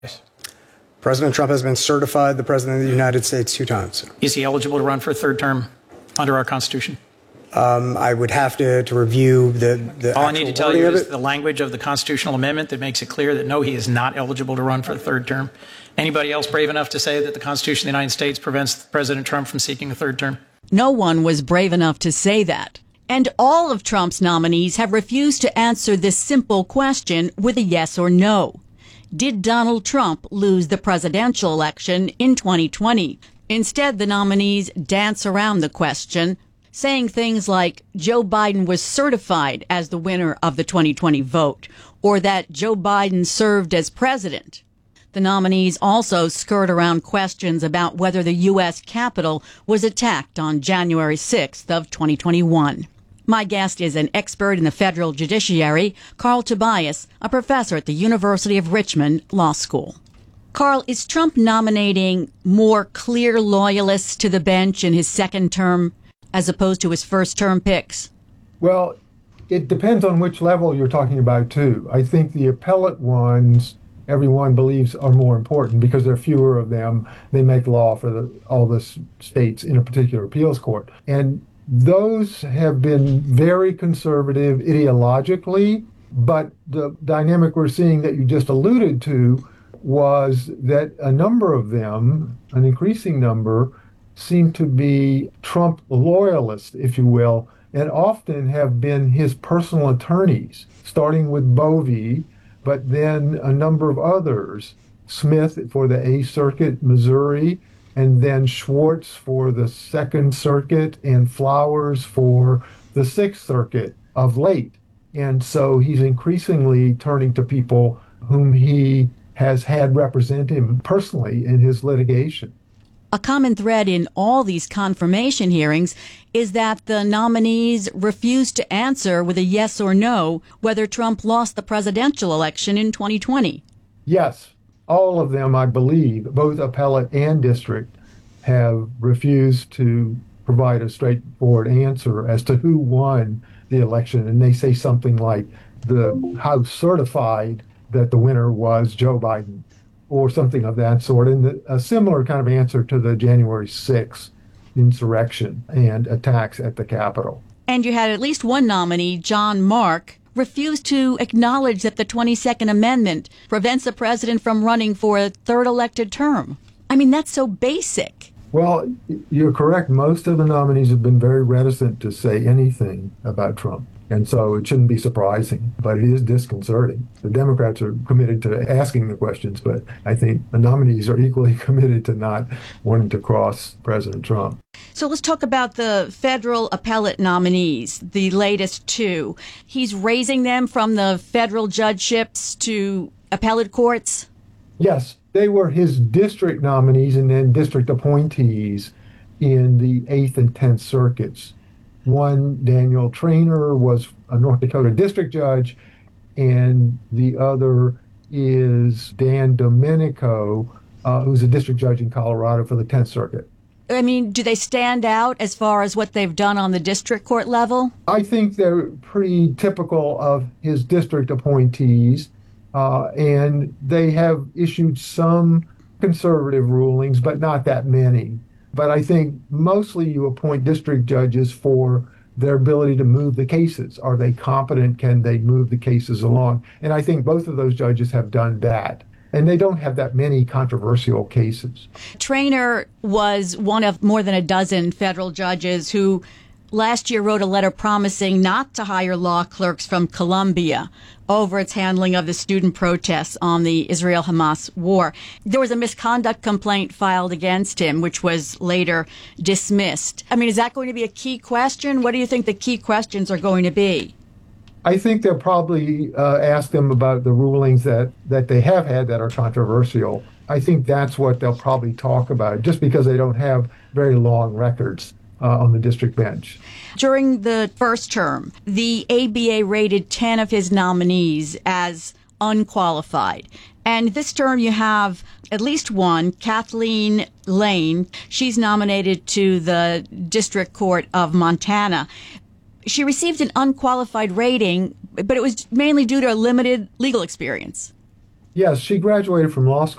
President Trump has been certified the President of the United States 2 times. Is he eligible to run for a third term under our Constitution? I would have to review the All I need to tell you is the language of the constitutional amendment that makes it clear that no, he is not eligible to run for a third term. Anybody else brave enough to say that the Constitution of the United States prevents President Trump from seeking a third term? No one was brave enough to say that. And all of Trump's nominees have refused to answer this simple question with a yes or no. Did Donald Trump lose the presidential election in 2020? Instead, the nominees dance around the question, saying things like Joe Biden was certified as the winner of the 2020 vote, or that Joe Biden served as president. The nominees also skirt around questions about whether the U.S. Capitol was attacked on January 6th of 2021. My guest is an expert in the federal judiciary, Carl Tobias, a professor at the University of Richmond Law School. Carl, is Trump nominating more clear loyalists to the bench in his second term as opposed to his first term picks? Well, it depends on which level you're talking about, too. I think the appellate ones, everyone believes are more important because there are fewer of them. They make law for all the states in a particular appeals court. And those have been very conservative ideologically, but the dynamic we're seeing that you just alluded to was that a number of them, an increasing number, seem to be Trump loyalists, if you will, and often have been his personal attorneys, starting with Bovee, but then a number of others, Smith for the 8th Circuit, Missouri, and then Schwartz for the 2nd Circuit, and Flowers for the 6th Circuit of late. And so he's increasingly turning to people whom he has had represent him personally in his litigation. A common thread in all these confirmation hearings is that the nominees refused to answer with a yes or no whether Trump lost the presidential election in 2020. Yes, all of them, I believe, both appellate and district, have refused to provide a straightforward answer as to who won the election. And they say something like the House certified that the winner was Joe Biden, or something of that sort, and a similar kind of answer to the January 6th insurrection and attacks at the Capitol. And you had at least one nominee, John Mark, refused to acknowledge that the 22nd Amendment prevents a president from running for a third elected term. I mean, that's so basic. Well, you're correct. Most of the nominees have been very reticent to say anything about Trump. And so it shouldn't be surprising, but it is disconcerting. The Democrats are committed to asking the questions, but I think the nominees are equally committed to not wanting to cross President Trump. So let's talk about the federal appellate nominees, the latest two. He's raising them from the federal judgeships to appellate courts? Yes, they were his district nominees and then district appointees in the 8th and 10th circuits. One, Daniel Traynor, was a North Dakota district judge, and the other is Dan Domenico, who's a district judge in Colorado for the 10th Circuit. I mean, do they stand out as far as what they've done on the district court level? I think they're pretty typical of his district appointees, and they have issued some conservative rulings, but not that many. But I think mostly you appoint district judges for their ability to move the cases. Are they competent? Can they move the cases along? And I think both of those judges have done that. And they don't have that many controversial cases. Traynor was one of more than a dozen federal judges who last year wrote a letter promising not to hire law clerks from Columbia over its handling of the student protests on the Israel-Hamas war. There was a misconduct complaint filed against him, which was later dismissed. I mean, is that going to be a key question? What do you think the key questions are going to be? I think they'll probably ask them about the rulings that they have had that are controversial. I think that's what they'll probably talk about, just because they don't have very long records on the district bench. During the first term, the ABA rated 10 of his nominees as unqualified. And this term you have at least one, Kathleen Lane. She's nominated to the District Court of Montana. She received an unqualified rating, but it was mainly due to a limited legal experience. Yes, she graduated from law school.